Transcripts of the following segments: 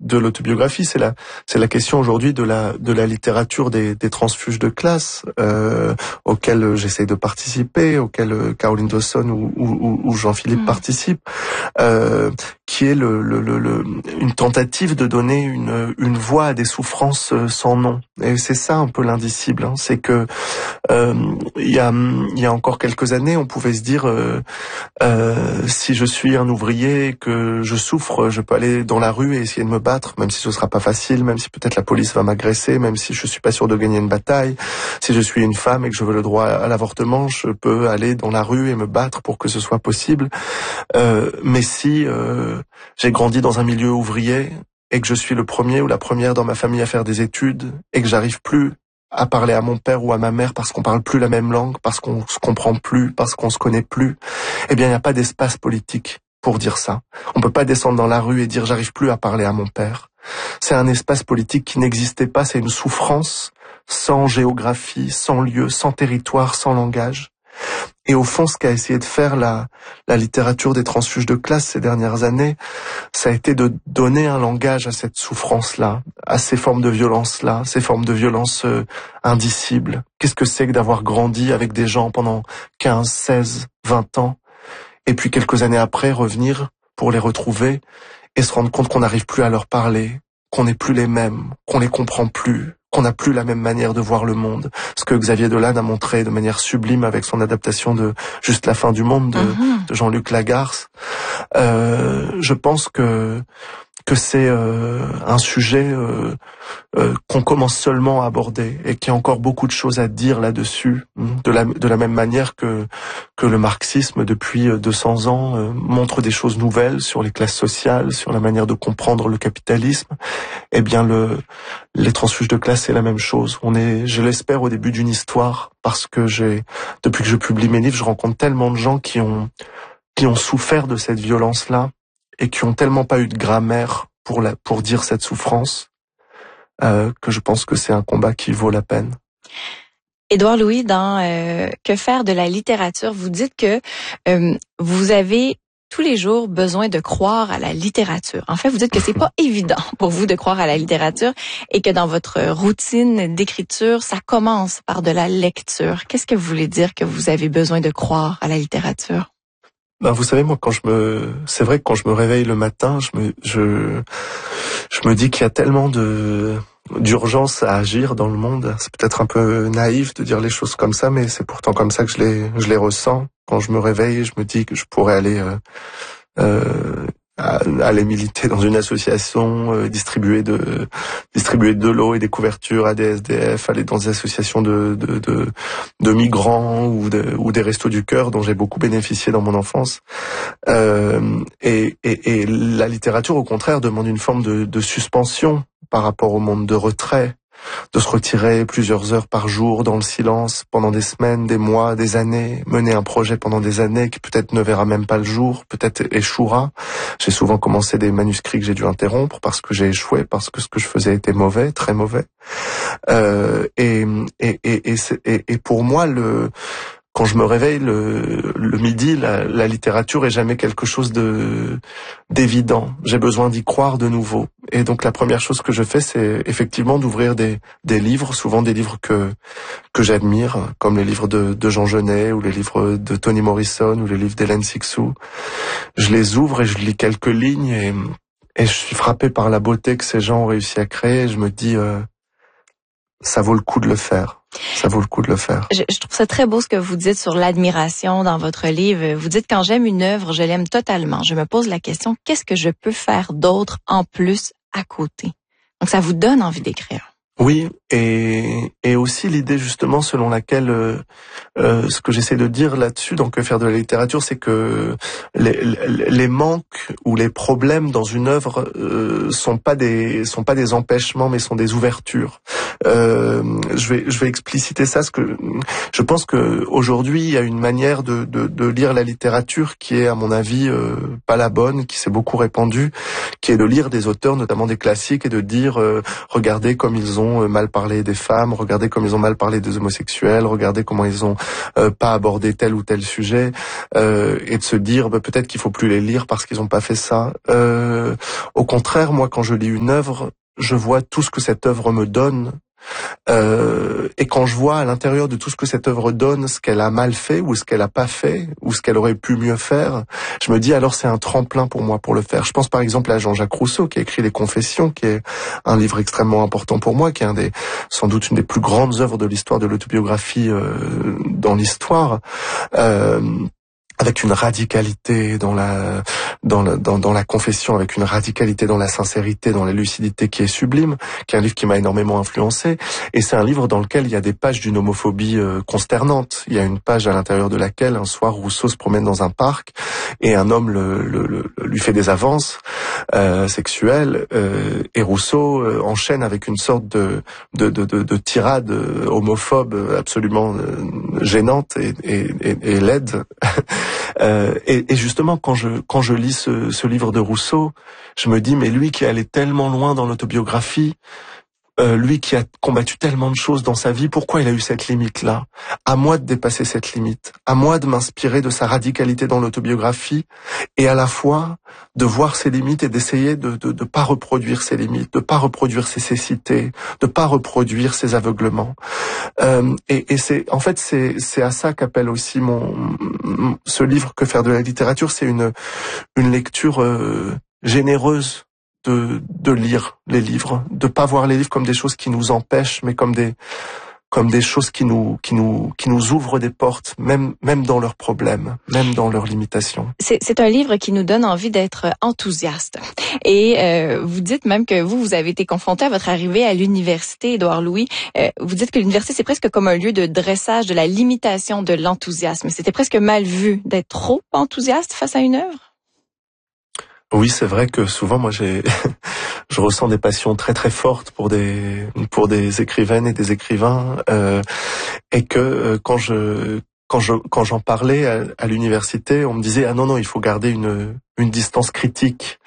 de l'autobiographie, c'est la question aujourd'hui de la littérature des transfuges de classe, auxquels j'essaie de participer, auxquels Caroline Dawson ou Jean-Philippe participent, qui est une tentative de donner une voix à des souffrances sans nom. Et c'est ça un peu l'indicible, hein. C'est que il y a encore quelques années, on pouvait se dire si je suis un ouvrier et que je souffre, je peux aller dans la rue et essayer de me battre, même si ce sera pas facile, même si peut-être la police va m'agresser, même si je suis pas sûr de gagner une bataille. Si je suis une femme et que je veux le droit à l'avortement, je peux aller dans la rue et me battre pour que ce soit possible. Mais si j'ai grandi dans un milieu ouvrier et que je suis le premier ou la première dans ma famille à faire des études et que j'arrive plus à parler à mon père ou à ma mère parce qu'on parle plus la même langue, parce qu'on se comprend plus, parce qu'on se connaît plus, eh bien il n'y a pas d'espace politique pour dire ça. On peut pas descendre dans la rue et dire j'arrive plus à parler à mon père. C'est un espace politique qui n'existait pas, c'est une souffrance sans géographie, sans lieu, sans territoire, sans langage. Et au fond, ce qu'a essayé de faire la littérature des transfuges de classe ces dernières années, ça a été de donner un langage à cette souffrance-là, à ces formes de violence-là, ces formes de violence indicibles. Qu'est-ce que c'est que d'avoir grandi avec des gens pendant 15, 16, 20 ans, et puis quelques années après revenir pour les retrouver et se rendre compte qu'on n'arrive plus à leur parler, qu'on n'est plus les mêmes, qu'on les comprend plus, qu'on n'a plus la même manière de voir le monde. Ce que Xavier Dolan a montré de manière sublime avec son adaptation de Juste la fin du monde de Jean-Luc Lagarce. Je pense que c'est un sujet qu'on commence seulement à aborder et qu'il y a encore beaucoup de choses à dire là-dessus, de la même manière que le marxisme depuis 200 ans montre des choses nouvelles sur les classes sociales, sur la manière de comprendre le capitalisme. Eh bien les transfuges de classe, c'est la même chose. On est, je l'espère, au début d'une histoire, parce que depuis que je publie mes livres, je rencontre tellement de gens qui ont souffert de cette violence-là et qui ont tellement pas eu de grammaire pour dire cette souffrance, que je pense que c'est un combat qui vaut la peine. Édouard Louis, dans Que faire de la littérature, vous dites que vous avez tous les jours besoin de croire à la littérature. En fait, vous dites que c'est pas évident pour vous de croire à la littérature et que dans votre routine d'écriture, ça commence par de la lecture. Qu'est-ce que vous voulez dire que vous avez besoin de croire à la littérature? Ben, vous savez, moi, c'est vrai que quand je me réveille le matin, je me dis qu'il y a tellement d'urgence à agir dans le monde. C'est peut-être un peu naïf de dire les choses comme ça, mais c'est pourtant comme ça que je les ressens. Quand je me réveille, je me dis que je pourrais aller aller militer dans une association, distribuer de l'eau et des couvertures à des SDF, aller dans des associations de migrants ou des restos du cœur dont j'ai beaucoup bénéficié dans mon enfance. Et la littérature, au contraire, demande une forme de suspension par rapport au monde, de retrait, de se retirer plusieurs heures par jour dans le silence pendant des semaines, des mois, des années, mener un projet pendant des années qui peut-être ne verra même pas le jour, peut-être échouera. J'ai souvent commencé des manuscrits que j'ai dû interrompre parce que j'ai échoué, parce que ce que je faisais était mauvais, très mauvais. Et pour moi, quand je me réveille le midi, la littérature est jamais quelque chose d'évident. J'ai besoin d'y croire de nouveau. Et donc la première chose que je fais, c'est effectivement d'ouvrir des livres, souvent des livres que j'admire, comme les livres de Jean Genet ou les livres de Toni Morrison ou les livres d'Hélène Cixous. Je les ouvre et je lis quelques lignes et je suis frappé par la beauté que ces gens ont réussi à créer. Et je me dis, ça vaut le coup de le faire. Ça vaut le coup de le faire. Je trouve ça très beau ce que vous dites sur l'admiration dans votre livre. Vous dites, quand j'aime une œuvre, je l'aime totalement. Je me pose la question, qu'est-ce que je peux faire d'autre en plus à côté? Donc ça vous donne envie d'écrire. Oui, et aussi l'idée justement selon laquelle ce que j'essaie de dire là-dessus dans Que faire de la littérature, c'est que les manques ou les problèmes dans une œuvre sont pas des empêchements, mais sont des ouvertures. Je vais expliciter ça, parce que je pense que aujourd'hui il y a une manière de lire la littérature qui est, à mon avis, pas la bonne, qui s'est beaucoup répandue, qui est de lire des auteurs, notamment des classiques, et de dire regardez comme ils ont mal parlé des femmes, regardez comme ils ont mal parlé des homosexuels, regardez comment ils ont pas abordé tel ou tel sujet, et de se dire peut-être qu'il faut plus les lire parce qu'ils ont pas fait ça. Au contraire, moi, quand je lis une œuvre, je vois tout ce que cette œuvre me donne. Et quand je vois à l'intérieur de tout ce que cette œuvre donne, ce qu'elle a mal fait ou ce qu'elle a pas fait ou ce qu'elle aurait pu mieux faire, je me dis alors c'est un tremplin pour moi pour le faire. Je pense par exemple à Jean-Jacques Rousseau qui a écrit Les Confessions, qui est un livre extrêmement important pour moi, qui est sans doute une des plus grandes œuvres de l'histoire de l'autobiographie dans l'histoire. Avec une radicalité dans la confession, avec une radicalité dans la sincérité, dans la lucidité qui est sublime, qui est un livre qui m'a énormément influencé. Et c'est un livre dans lequel il y a des pages d'une homophobie consternante. Il y a une page à l'intérieur de laquelle un soir Rousseau se promène dans un parc et un homme lui fait des avances sexuelles, et Rousseau enchaîne avec une sorte de tirade homophobe absolument gênante et laide. Et justement, quand je lis ce livre de Rousseau, je me dis, mais lui qui allait tellement loin dans l'autobiographie, lui qui a combattu tellement de choses dans sa vie, pourquoi il a eu cette limite-là? À moi de dépasser cette limite, à moi de m'inspirer de sa radicalité dans l'autobiographie, et à la fois de voir ses limites et d'essayer de pas reproduire ses limites, de pas reproduire ses cécités, de pas reproduire ses aveuglements. Et c'est à ça qu'appelle aussi ce livre Que faire de la littérature. C'est une lecture généreuse de lire les livres, de pas voir les livres comme des choses qui nous empêchent, mais comme des choses qui nous ouvrent des portes, même dans leurs problèmes, même dans leurs limitations. C'est un livre qui nous donne envie d'être enthousiaste. Et vous dites même que vous avez été confronté à votre arrivée à l'université, Édouard Louis. Vous dites que l'université, c'est presque comme un lieu de dressage de la limitation de l'enthousiasme. C'était presque mal vu d'être trop enthousiaste face à une œuvre. Oui, c'est vrai que souvent, moi, je ressens des passions très très fortes pour des écrivaines et des écrivains, et que quand j'en parlais à l'université, on me disait ah non, il faut garder une distance critique,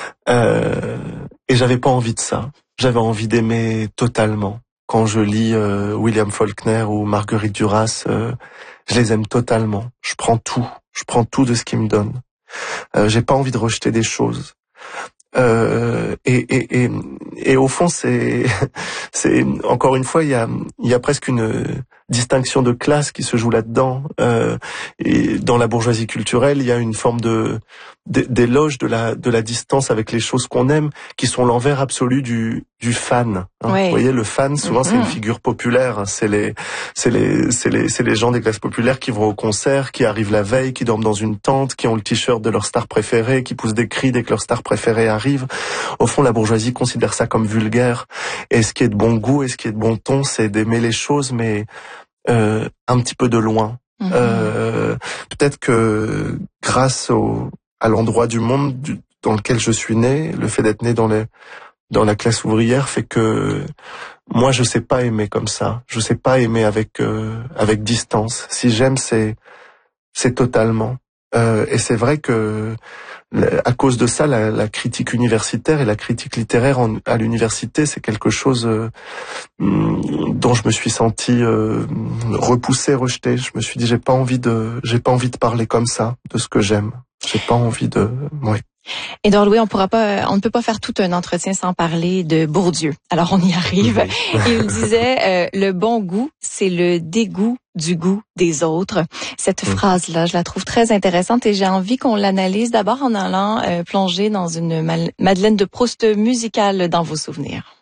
et j'avais pas envie de ça. J'avais envie d'aimer totalement. Quand je lis William Faulkner ou Marguerite Duras, je les aime totalement. Je prends tout de ce qu'ils me donnent. J'ai pas envie de rejeter des choses. Et au fond, c'est encore une fois, il y a presque une distinction de classe qui se joue là-dedans. Et dans la bourgeoisie culturelle, il y a une forme d'éloge de la distance avec les choses qu'on aime, qui sont l'envers absolu du fan. Hein. Ouais. Vous voyez, le fan, souvent, c'est une figure populaire. Hein. C'est les gens des classes populaires qui vont au concert, qui arrivent la veille, qui dorment dans une tente, qui ont le t-shirt de leur star préférée, qui poussent des cris dès que leur star préférée arrive. Au fond, la bourgeoisie considère ça comme vulgaire. Et ce qui est de bon goût et ce qui est de bon ton, c'est d'aimer les choses, mais un petit peu de loin. Peut-être que grâce à l'endroit du monde dans lequel je suis né, le fait d'être né dans la classe ouvrière fait que moi je sais pas aimer comme ça. Je sais pas aimer avec distance. Si j'aime, c'est totalement. Et c'est vrai que à cause de ça, la critique universitaire et la critique littéraire à l'université, c'est quelque chose dont je me suis senti repoussé, rejeté. Je me suis dit j'ai pas envie de parler comme ça de ce que j'aime. J'ai pas envie de. Ouais. Édouard Louis, on ne peut pas faire tout un entretien sans parler de Bourdieu. Alors on y arrive. Il disait le bon goût, c'est le dégoût du goût des autres. Cette phrase-là, je la trouve très intéressante et j'ai envie qu'on l'analyse d'abord en allant plonger dans une Madeleine de Proust musicale dans vos souvenirs.